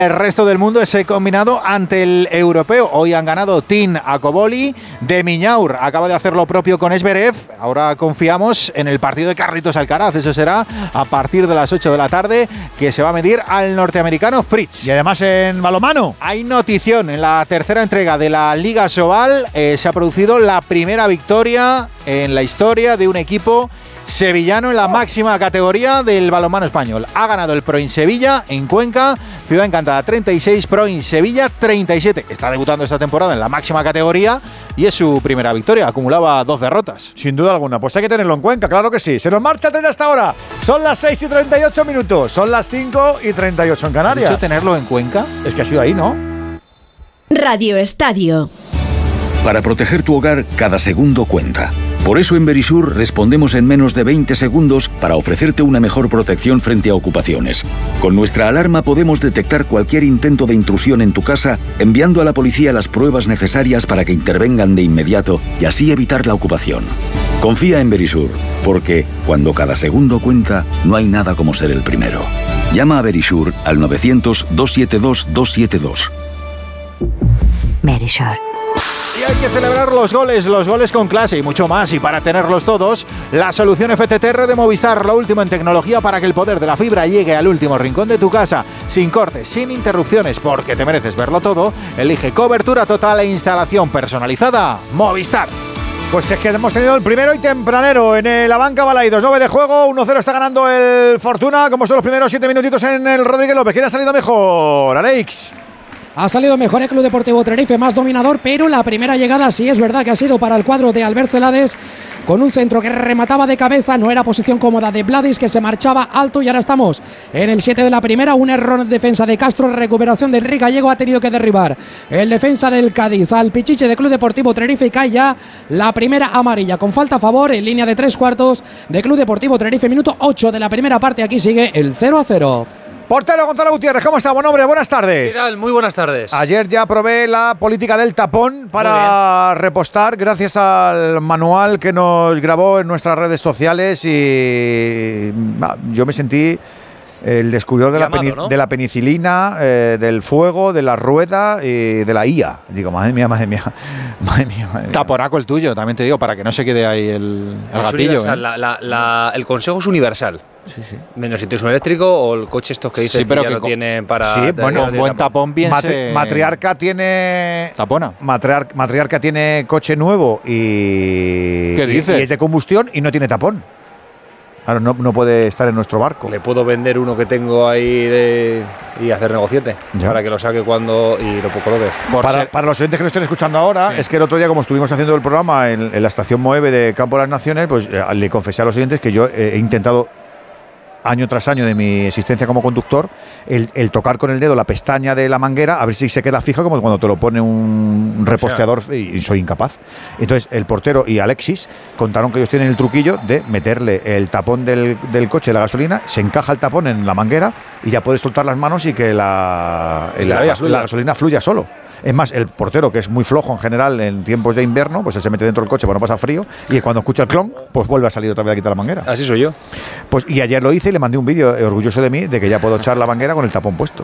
El resto del mundo ese combinado ante el europeo. Hoy han ganado Tim Akoboli, de Miñaur acaba de hacer lo propio con Zverev. Ahora confiamos en el partido de Carlitos Alcaraz. Eso será a partir de las 8 de la tarde, que se va a medir al norteamericano Fritz. Y además en balonmano hay notición. En la tercera entrega de la Liga Sobal se ha producido la primera victoria en la historia de un equipo sevillano en la máxima categoría del balonmano español. Ha ganado el Proin Sevilla en Cuenca, Ciudad Encantada 36, Proin Sevilla 37. Está debutando esta temporada en la máxima categoría y es su primera victoria. Acumulaba 2 derrotas. Sin duda alguna, pues hay que tenerlo en Cuenca, claro que sí. Se nos marcha el tren hasta ahora. Son las 6:38 minutos, son las 5:38 en Canarias. ¿Has dicho tenerlo en Cuenca? Es que ha sido ahí, ¿no? Radio Estadio. Para proteger tu hogar, cada segundo cuenta. Por eso en Verisur respondemos en menos de 20 segundos para ofrecerte una mejor protección frente a ocupaciones. Con nuestra alarma podemos detectar cualquier intento de intrusión en tu casa, enviando a la policía las pruebas necesarias para que intervengan de inmediato y así evitar la ocupación. Confía en Verisur, porque cuando cada segundo cuenta, no hay nada como ser el primero. Llama a Verisur al 900-272-272. Verisur. Y hay que celebrar los goles con clase y mucho más. Y para tenerlos todos, la solución FTTR de Movistar, lo último en tecnología para que el poder de la fibra llegue al último rincón de tu casa, sin cortes, sin interrupciones, porque te mereces verlo todo. Elige cobertura total e instalación personalizada Movistar. Pues es que hemos tenido el primero y tempranero en la banca Balaidos. 9 de juego, 1-0 está ganando el Fortuna. Como son los primeros 7 minutitos en el Rodríguez López. ¿Quién ha salido mejor? Alex. Ha salido mejor el Club Deportivo Tenerife, más dominador, pero la primera llegada sí es verdad que ha sido para el cuadro de Albert Celades, con un centro que remataba de cabeza. No era posición cómoda de Vladis, que se marchaba alto, y ahora estamos en el 7 de la primera. Un error en defensa de Castro, recuperación de Enrique Gallego, ha tenido que derribar el defensa del Cádiz al Pichiche de Club Deportivo Tenerife, y cae ya la primera amarilla con falta a favor en línea de 3/4 de Club Deportivo Tenerife. Minuto 8 de la primera parte, aquí sigue el 0-0. Portero Gonzalo Gutiérrez, ¿cómo está? Buen hombre, buenas tardes. ¿Qué tal? Muy buenas tardes. Ayer ya probé la política del tapón para repostar, gracias al manual que nos grabó en nuestras redes sociales, y yo me sentí el descubridor de la penicilina, del fuego, de la rueda y de la IA. Digo, madre mía. Taporaco el tuyo, también te digo, para que no se quede ahí el gatillo. El consejo es universal. Sí. Menos si tienes un eléctrico o el coche estos que dicen que ya lo tienen para... Sí, bueno, un buen tapón bien Matriarca tiene... Tapona. Matriarca tiene coche nuevo y... ¿Qué dices? Y es de combustión y no tiene tapón. Claro, no puede estar en nuestro barco. Le puedo vender uno que tengo ahí y hacer negociete para que lo saque cuando y lo coloque. Para los oyentes que lo estén escuchando ahora, es que el otro día, como estuvimos haciendo el programa en la estación Moeve de Campo de las Naciones, pues le confesé a los oyentes que yo he intentado, año tras año de mi existencia como conductor, el tocar con el dedo la pestaña de la manguera a ver si se queda fija, como cuando te lo pone un reposteador, y soy incapaz. Entonces el portero y Alexis contaron que ellos tienen el truquillo de meterle el tapón del coche de la gasolina, se encaja el tapón en la manguera y ya puedes soltar las manos y que la gasolina fluya solo. Es más, el portero, que es muy flojo en general en tiempos de invierno, pues él se mete dentro del coche para no pasar frío, y cuando escucha el clon, pues vuelve a salir otra vez a quitar la manguera. Así soy yo. Pues, y ayer lo hice y le mandé un vídeo orgulloso de mí, de que ya puedo echar la manguera con el tapón puesto.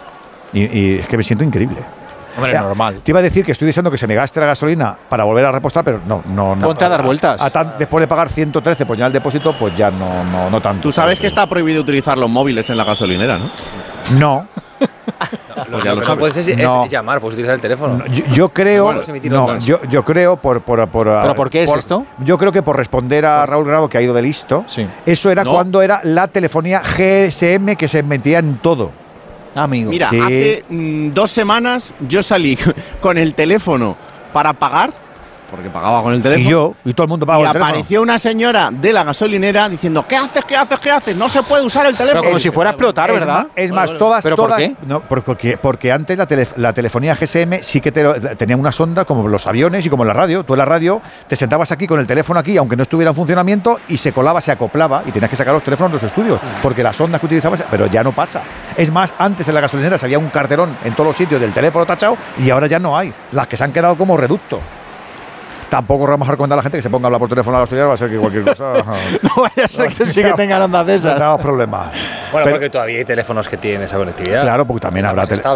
Y es que me siento increíble. Hombre, normal. Te iba a decir que estoy deseando que se me gaste la gasolina para volver a repostar, pero no. Ponte a dar vueltas. Después de pagar 113 pues ya el depósito, pues ya no tanto. Tú sabes que está prohibido utilizar los móviles en la gasolinera, ¿no? No. Lo que no puedes es llamar, puedes utilizar el teléfono. Yo creo, yo creo por ¿Pero por qué es esto? Yo creo que por responder a Raúl Grado, que ha ido de listo. Sí. Eso era cuando era la telefonía GSM, que se metía en todo. Amigo. Mira, hace 2 semanas yo salí con el teléfono para pagar, porque pagaba con el teléfono. Y todo el mundo pagaba con el teléfono. Y apareció una señora de la gasolinera diciendo: ¿Qué haces? No se puede usar el teléfono. Pero como si fuera a explotar, ¿verdad? Es más, todas. ¿Pero por qué? No, porque antes la telefonía GSM sí que tenía una sonda, como los aviones y como la radio. Tú en la radio te sentabas aquí con el teléfono aquí, aunque no estuviera en funcionamiento, y se colaba, se acoplaba, y tenías que sacar los teléfonos de los estudios, porque las ondas que utilizabas, pero ya no pasa. Es más, antes en la gasolinera había un carterón en todos los sitios del teléfono tachado, y ahora ya no hay. Las que se han quedado como reducto. Tampoco vamos a recomendar a la gente que se ponga a hablar por teléfono a la gasolinera, va a ser que cualquier cosa. No vaya a ser que sí que tengan ondas de esas. No tenemos problemas. Bueno, porque todavía hay teléfonos que tienen esa conectividad. Claro, porque también habrá